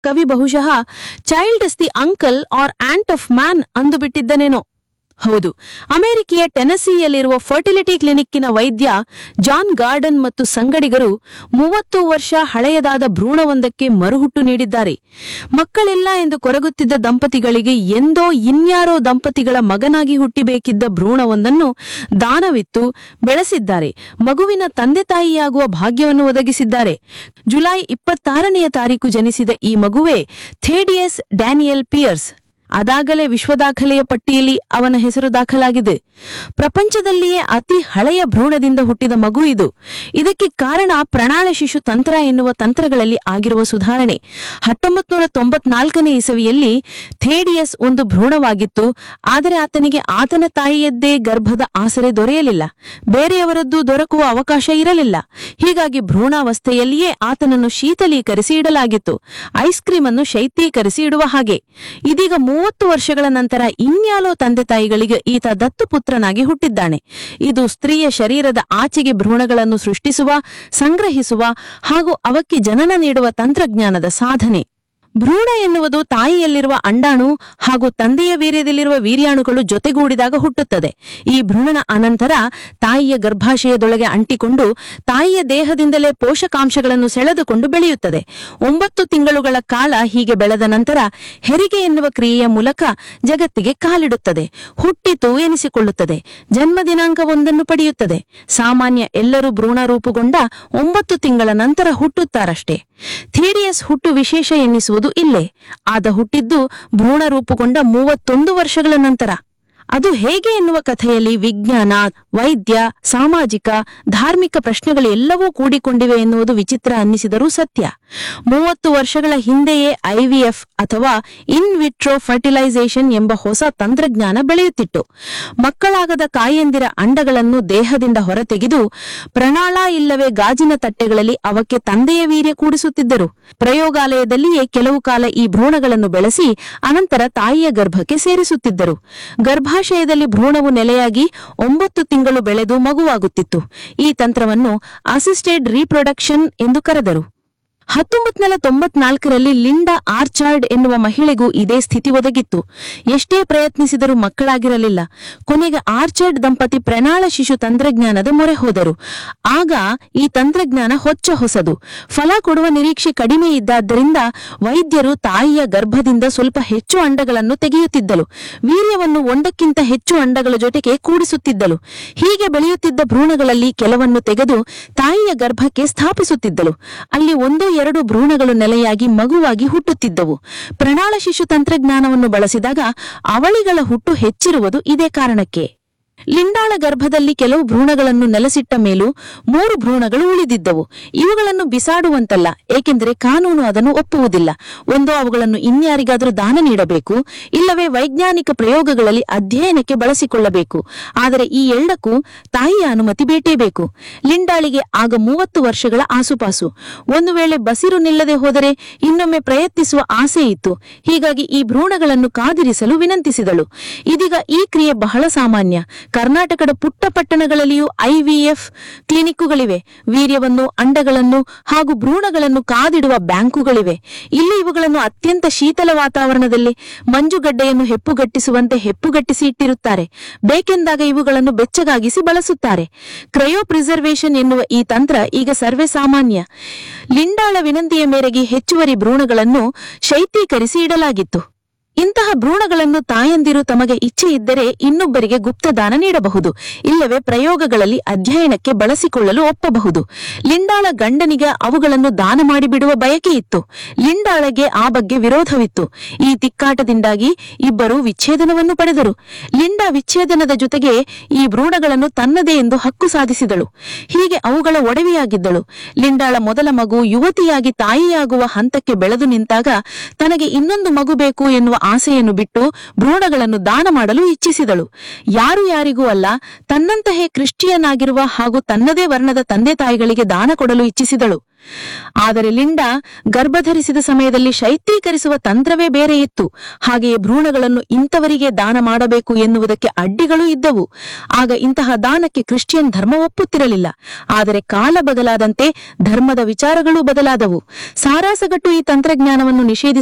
ಕವಿ ಬಹುಶಃ child is the uncle R ant of man ಅಂದು ಬಿಟ್ಟಿದ್ದನೇನೋ. ಹೌದು, ಅಮೆರಿಕೆಯ ಟೆನಸಿಯಲ್ಲಿರುವ ಫರ್ಟಿಲಿಟಿ ಕ್ಲಿನಿಕ್ಕಿನ ವೈದ್ಯ ಜಾನ್ ಗಾರ್ಡನ್ ಮತ್ತು ಸಂಗಡಿಗರು 30 ವರ್ಷ ಹಳೆಯದಾದ ಭ್ರೂಣವೊಂದಕ್ಕೆ ಮರುಹುಟ್ಟು ನೀಡಿದ್ದಾರೆ. ಮಕ್ಕಳಿಲ್ಲ ಎಂದು ಕೊರಗುತ್ತಿದ್ದ ದಂಪತಿಗಳಿಗೆ ಎಂದೋ ಇನ್ಯಾರೋ ದಂಪತಿಗಳ ಮಗನಾಗಿ ಹುಟ್ಟಿಬೇಕಿದ್ದ ಭ್ರೂಣವೊಂದನ್ನು ದಾನವಿತ್ತು ಬೆಳೆಸಿದ್ದಾರೆ. ಮಗುವಿನ ತಂದೆ ತಾಯಿಯಾಗುವ ಭಾಗ್ಯವನ್ನು ಒದಗಿಸಿದ್ದಾರೆ. ಜುಲೈ 26ನೇ ತಾರೀಕು ಜನಿಸಿದ ಈ ಮಗುವೇ ಥೇಡಿಯಸ್ ಡ್ಯಾನಿಯಲ್ ಪಿಯರ್ಸ್. ಅದಾಗಲೇ ವಿಶ್ವದಾಖಲೆಯ ಪಟ್ಟಿಯಲ್ಲಿ ಅವನ ಹೆಸರು ದಾಖಲಾಗಿದೆ. ಪ್ರಪಂಚದಲ್ಲಿಯೇ ಅತಿ ಹಳೆಯ ಭ್ರೂಣದಿಂದ ಹುಟ್ಟಿದ ಮಗು ಇದು. ಇದಕ್ಕೆ ಕಾರಣ ಪ್ರಣಾಳ ಶಿಶು ತಂತ್ರ ಎನ್ನುವ ತಂತ್ರಗಳಲ್ಲಿ ಆಗಿರುವ ಸುಧಾರಣೆ. 1994ನೇ ಇಸವಿಯಲ್ಲಿ ಥೇಡಿಯಸ್ ಒಂದು ಭ್ರೂಣವಾಗಿತ್ತು. ಆದರೆ ಆತನಿಗೆ ಆತನ ತಾಯಿಯದ್ದೇ ಗರ್ಭದ ಆಸರೆ ದೊರೆಯಲಿಲ್ಲ. ಬೇರೆಯವರದ್ದು ದೊರಕುವ ಅವಕಾಶ ಇರಲಿಲ್ಲ. ಹೀಗಾಗಿ ಭ್ರೂಣಾವಸ್ಥೆಯಲ್ಲಿಯೇ ಆತನನ್ನು ಶೀತಲೀಕರಿಸಿ ಇಡಲಾಗಿತ್ತು, ಐಸ್ ಕ್ರೀಮ್ ಅನ್ನು ಶೈತ್ಯೀಕರಿಸಿ ಇಡುವ ಹಾಗೆ. ಇದೀಗ 30 ವರ್ಷಗಳ ನಂತರ ಇನ್ಯಾಲೋ ತಂದೆ ತಾಯಿಗಳಿಗೆ ಈತ ದತ್ತು ಪುತ್ರನಾಗಿ ಹುಟ್ಟಿದ್ದಾನೆ. ಇದು ಸ್ತ್ರೀಯ ಶರೀರದ ಆಚೆಗೆ ಭ್ರೂಣಗಳನ್ನು ಸೃಷ್ಟಿಸುವ, ಸಂಗ್ರಹಿಸುವ ಹಾಗೂ ಅವಕ್ಕೆ ಜನನ ನೀಡುವ ತಂತ್ರಜ್ಞಾನದ ಸಾಧನೆ. ಭ್ರೂಣ ಎನ್ನುವುದು ತಾಯಿಯಲ್ಲಿರುವ ಅಂಡಾಣು ಹಾಗೂ ತಂದೆಯ ವೀರ್ಯದಲ್ಲಿರುವ ವೀರ್ಯಾಣುಗಳು ಜೊತೆಗೂಡಿದಾಗ ಹುಟ್ಟುತ್ತದೆ. ಈ ಭ್ರೂಣನ ಅನಂತರ ತಾಯಿಯ ಗರ್ಭಾಶಯದೊಳಗೆ ಅಂಟಿಕೊಂಡು ತಾಯಿಯ ದೇಹದಿಂದಲೇ ಪೋಷಕಾಂಶಗಳನ್ನು ಸೆಳೆದುಕೊಂಡು ಬೆಳೆಯುತ್ತದೆ. 9 ತಿಂಗಳುಗಳ ಕಾಲ ಹೀಗೆ ಬೆಳೆದ ನಂತರ ಹೆರಿಗೆ ಎನ್ನುವ ಕ್ರಿಯೆಯ ಮೂಲಕ ಜಗತ್ತಿಗೆ ಕಾಲಿಡುತ್ತದೆ. ಹುಟ್ಟಿತು ಎನಿಸಿಕೊಳ್ಳುತ್ತದೆ. ಜನ್ಮ ದಿನಾಂಕವೊಂದನ್ನು ಪಡೆಯುತ್ತದೆ. ಸಾಮಾನ್ಯ ಎಲ್ಲರೂ ಭ್ರೂಣ ರೂಪುಗೊಂಡ 9 ತಿಂಗಳ ನಂತರ ಹುಟ್ಟುತ್ತಾರಷ್ಟೇ. ಥೇಡಿಯಸ್ ಹುಟ್ಟು ವಿಶೇಷ ಎನ್ನಿಸುವುದು ಇಲ್ಲೇ. ಆದ ಹುಟ್ಟಿದ್ದು ಭ್ರೂಣ ರೂಪುಗೊಂಡ 31 ವರ್ಷಗಳ ನಂತರ. ಅದು ಹೇಗೆ ಎನ್ನುವ ಕಥೆಯಲ್ಲಿ ವಿಜ್ಞಾನ, ವೈದ್ಯ, ಸಾಮಾಜಿಕ, ಧಾರ್ಮಿಕ ಪ್ರಶ್ನೆಗಳೆಲ್ಲವೂ ಕೂಡಿಕೊಂಡಿವೆ ಎನ್ನುವುದು ವಿಚಿತ್ರ ಅನ್ನಿಸಿದರೂ ಸತ್ಯ. 30 ವರ್ಷಗಳ ಹಿಂದೆಯೇ ಐವಿಎಫ್ ಅಥವಾ ಇನ್ ವಿಟ್ರೋ ಫರ್ಟಿಲೈಸೇಷನ್ ಎಂಬ ಹೊಸ ತಂತ್ರಜ್ಞಾನ ಬೆಳೆಯುತ್ತಿತ್ತು. ಮಕ್ಕಳಾಗದ ಕಾಯಂದಿರ ಅಂಡಗಳನ್ನು ದೇಹದಿಂದ ಹೊರತೆಗೆದು ಪ್ರಣಾಳ ಇಲ್ಲವೇ ಗಾಜಿನ ತಟ್ಟೆಗಳಲ್ಲಿ ಅವಕ್ಕೆ ತಂದೆಯ ವೀರ್ಯ ಕೂಡಿಸುತ್ತಿದ್ದರು. ಪ್ರಯೋಗಾಲಯದಲ್ಲಿಯೇ ಕೆಲವು ಕಾಲ ಈ ಭ್ರೂಣಗಳನ್ನು ಬೆಳೆಸಿ ಅನಂತರ ತಾಯಿಯ ಗರ್ಭಕ್ಕೆ ಸೇರಿಸುತ್ತಿದ್ದರು. ಗರ್ಭಾಶಯದಲ್ಲಿ ಭ್ರೂಣವು ನೆಲೆಯಾಗಿ 9 ತಿಂಗಳು ಬೆಳೆದು ಮಗುವಾಗುತ್ತಿತ್ತು. ಈ ತಂತ್ರವನ್ನು ಅಸಿಸ್ಟೆಡ್ ರೀಪ್ರೊಡಕ್ಷನ್ ಎಂದು ಕರೆದರು. 1994ರಲ್ಲಿ ಲಿಂಡಾ ಆರ್ಚಾರ್ಡ್ ಎನ್ನುವ ಮಹಿಳೆಗೂ ಇದೇ ಸ್ಥಿತಿ ಒದಗಿತ್ತು. ಎಷ್ಟೇ ಪ್ರಯತ್ನಿಸಿದರೂ ಮಕ್ಕಳಾಗಿರಲಿಲ್ಲ. ಕೊನೆಗೆ ಆರ್ಚಾರ್ಡ್ ದಂಪತಿ ಪ್ರಣಾಳ ಶಿಶು ತಂತ್ರಜ್ಞಾನದ ಮೊರೆ ಹೋದರು. ಆಗ ಈ ತಂತ್ರಜ್ಞಾನ ಹೊಸದು, ಫಲ ಕೊಡುವ ನಿರೀಕ್ಷೆ ಕಡಿಮೆ ಇದ್ದಾದ್ದರಿಂದ ವೈದ್ಯರು ತಾಯಿಯ ಗರ್ಭದಿಂದ ಸ್ವಲ್ಪ ಹೆಚ್ಚು ಅಂಡಗಳನ್ನು ತೆಗೆಯುತ್ತಿದ್ದಳು. ವೀರ್ಯವನ್ನು ಒಂದಕ್ಕಿಂತ ಹೆಚ್ಚು ಅಂಡಗಳ ಜೊತೆಗೆ ಕೂಡಿಸುತ್ತಿದ್ದಳು. ಹೀಗೆ ಬೆಳೆಯುತ್ತಿದ್ದ ಭ್ರೂಣಗಳಲ್ಲಿ ಕೆಲವನ್ನು ತೆಗೆದು ತಾಯಿಯ ಗರ್ಭಕ್ಕೆ ಸ್ಥಾಪಿಸುತ್ತಿದ್ದಳು. ಅಲ್ಲಿ 1-2 ಭ್ರೂಣಗಳು ನೆಲೆಯಾಗಿ ಮಗುವಾಗಿ ಹುಟ್ಟುತ್ತಿದ್ದವು. ಪ್ರಣಾಳ ಶಿಶು ತಂತ್ರಜ್ಞಾನವನ್ನು ಬಳಸಿದಾಗ ಅವಳಿಗಳ ಹುಟ್ಟು ಹೆಚ್ಚಿರುವುದು ಇದೇ ಕಾರಣಕ್ಕೆ. ಲಿಂಡಾಳ ಗರ್ಭದಲ್ಲಿ ಕೆಲವು ಭ್ರೂಣಗಳನ್ನು ನೆಲೆಸಿಟ್ಟ ಮೇಲೂ 3 ಭ್ರೂಣಗಳು ಉಳಿದಿದ್ದವು. ಇವುಗಳನ್ನು ಬಿಸಾಡುವಂತಲ್ಲ, ಏಕೆಂದರೆ ಕಾನೂನು ಅದನ್ನು ಒಪ್ಪುವುದಿಲ್ಲ. ಒಂದೋ ಅವುಗಳನ್ನು ಇನ್ಯಾರಿಗಾದರೂ ದಾನ ನೀಡಬೇಕು, ಇಲ್ಲವೇ ವೈಜ್ಞಾನಿಕ ಪ್ರಯೋಗಗಳಲ್ಲಿ ಅಧ್ಯಯನಕ್ಕೆ ಬಳಸಿಕೊಳ್ಳಬೇಕು. ಆದರೆ ಈ ಎರಡಕ್ಕೂ ತಾಯಿಯ ಅನುಮತಿ ಬೇಕೇ. ಲಿಂಡಾಳಿಗೆ ಆಗ 30 ವರ್ಷಗಳ ಆಸುಪಾಸು. ಒಂದು ವೇಳೆ ಬಸಿರು ನಿಲ್ಲದೆ ಹೋದರೆ ಇನ್ನೊಮ್ಮೆ ಪ್ರಯತ್ನಿಸುವ ಆಸೆ ಇತ್ತು. ಹೀಗಾಗಿ ಈ ಭ್ರೂಣಗಳನ್ನು ಕಾದಿರಿಸಲು ವಿನಂತಿಸಿದಳು. ಇದೀಗ ಈ ಕ್ರಿಯೆ ಬಹಳ ಸಾಮಾನ್ಯ. ಕರ್ನಾಟಕದ ಪುಟ್ಟ ಪಟ್ಟಣಗಳಲ್ಲಿಯೂ ಐವಿಎಫ್ ಕ್ಲಿನಿಕ್ಕುಗಳಿವೆ. ವೀರ್ಯವನ್ನು, ಅಂಡಗಳನ್ನು ಹಾಗೂ ಭ್ರೂಣಗಳನ್ನು ಕಾದಿಡುವ ಬ್ಯಾಂಕುಗಳಿವೆ. ಇಲ್ಲಿ ಇವುಗಳನ್ನು ಅತ್ಯಂತ ಶೀತಲ ವಾತಾವರಣದಲ್ಲಿ ಮಂಜುಗಡ್ಡೆಯನ್ನು ಹೆಪ್ಪುಗಟ್ಟಿಸುವಂತೆ ಹೆಪ್ಪುಗಟ್ಟಿಸಿ ಇಟ್ಟಿರುತ್ತಾರೆ. ಬೇಕೆಂದಾಗ ಇವುಗಳನ್ನು ಬೆಚ್ಚಗಾಗಿಸಿ ಬಳಸುತ್ತಾರೆ. ಕ್ರಯೋ ಪ್ರಿಸರ್ವೇಷನ್ ಎನ್ನುವ ಈ ತಂತ್ರ ಈಗ ಸರ್ವೇ ಸಾಮಾನ್ಯ. ಲಿಂಡಾಳ ವಿನಂತಿಯ ಮೇರೆಗೆ ಹೆಚ್ಚುವರಿ ಭ್ರೂಣಗಳನ್ನು ಶೈತ್ಯೀಕರಿಸಿ ಇಡಲಾಗಿತ್ತು. ಇಂತಹ ಭ್ರೂಣಗಳನ್ನು ತಾಯಂದಿರು ತಮಗೆ ಇಚ್ಛೆ ಇದ್ದರೆ ಇನ್ನೊಬ್ಬರಿಗೆ ಗುಪ್ತದಾನ ನೀಡಬಹುದು, ಇಲ್ಲವೇ ಪ್ರಯೋಗಗಳಲ್ಲಿ ಅಧ್ಯಯನಕ್ಕೆ ಬಳಸಿಕೊಳ್ಳಲು ಒಪ್ಪಬಹುದು. ಲಿಂಡಾಳ ಗಂಡನಿಗೆ ಅವುಗಳನ್ನು ದಾನ ಮಾಡಿಬಿಡುವ ಬಯಕೆ ಇತ್ತು. ಲಿಂಡಾಳಗೆ ಆ ಬಗ್ಗೆ ವಿರೋಧವಿತ್ತು. ಈ ತಿಕ್ಕಾಟದಿಂದಾಗಿ ಇಬ್ಬರು ವಿಚ್ಛೇದನವನ್ನು ಪಡೆದರು. ಲಿಂಡಾ ವಿಚ್ಛೇದನದ ಜೊತೆಗೆ ಈ ಭ್ರೂಣಗಳನ್ನು ತನ್ನದೇ ಎಂದು ಹಕ್ಕು ಸಾಧಿಸಿದಳು. ಹೀಗೆ ಅವುಗಳ ಒಡವೆಯಾಗಿದ್ದಳು. ಲಿಂಡಾಳ ಮೊದಲ ಮಗು ಯುವತಿಯಾಗಿ ತಾಯಿಯಾಗುವ ಹಂತಕ್ಕೆ ಬೆಳೆದು ನಿಂತಾಗ ತನಗೆ ಇನ್ನೊಂದು ಮಗು ಬೇಕು ಎನ್ನುವ ಆಸೆಯನ್ನು ಬಿಟ್ಟು ಭ್ರೂಣಗಳನ್ನು ದಾನ ಮಾಡಲು ಇಚ್ಛಿಸಿದಳು. ಯಾರು ಯಾರಿಗೂ ಅಲ್ಲ, ತನ್ನಂತಹೇ ಕ್ರಿಶ್ಚಿಯನ್ ಆಗಿರುವ ಹಾಗೂ ತನ್ನದೇ ವರ್ಣದ ತಂದೆ ತಾಯಿಗಳಿಗೆ ದಾನ ಕೊಡಲು ಇಚ್ಛಿಸಿದಳು. ಆದರೆ ಲಿಂಡಾ ಗರ್ಭಧರಿಸಿದ ಸಮಯದಲ್ಲಿ ಶೈತ್ಯೀಕರಿಸುವ ತಂತ್ರವೇ ಬೇರೆ ಇತ್ತು. ಹಾಗೆಯೇ ಭ್ರೂಣಗಳನ್ನು ಇಂಥವರಿಗೆ ದಾನ ಮಾಡಬೇಕು ಎನ್ನುವುದಕ್ಕೆ ಅಡ್ಡಿಗಳೂ ಇದ್ದವು. ಆಗ ಇಂತಹ ದಾನಕ್ಕೆ ಕ್ರಿಶ್ಚಿಯನ್ ಧರ್ಮ ಒಪ್ಪುತ್ತಿರಲಿಲ್ಲ. ಆದರೆ ಕಾಲ ಬದಲಾದಂತೆ ಧರ್ಮದ ವಿಚಾರಗಳೂ ಬದಲಾದವು. ಸಾರಾಸಗಟ್ಟು ಈ ತಂತ್ರಜ್ಞಾನವನ್ನು ನಿಷೇಧಿಸಿ